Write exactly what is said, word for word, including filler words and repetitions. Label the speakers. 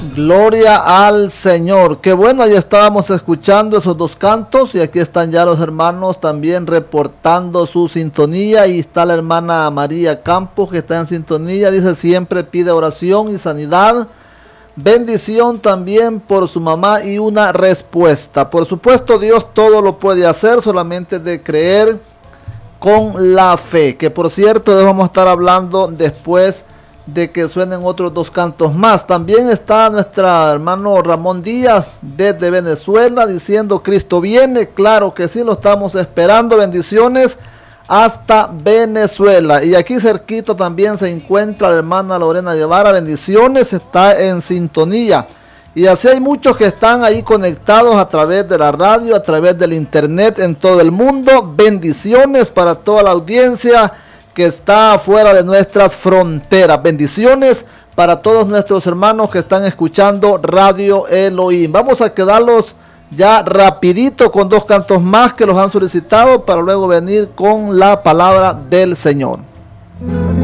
Speaker 1: Gloria al Señor. Qué bueno, ahí estábamos escuchando esos dos cantos y aquí están ya los hermanos también reportando su sintonía. Y está la hermana María Campos que está en sintonía. Dice siempre pide oración y sanidad. Bendición también por su mamá y una respuesta. Por supuesto, Dios todo lo puede hacer, solamente de creer con la fe. Que por cierto, vamos a estar hablando después de que suenen otros dos cantos más. También está nuestro hermano Ramón Díaz desde Venezuela diciendo Cristo viene. Claro que sí, lo estamos esperando. Bendiciones hasta Venezuela. Y aquí cerquita también se encuentra la hermana Lorena Guevara. Bendiciones, está en sintonía. Y así hay muchos que están ahí conectados a través de la radio, a través del internet en todo el mundo. Bendiciones para toda la audiencia que está fuera de nuestras fronteras. Bendiciones para todos nuestros hermanos que están escuchando Radio Elohim. Vamos a quedarlos ya rapidito con dos cantos más que los han solicitado para luego venir con la palabra del Señor.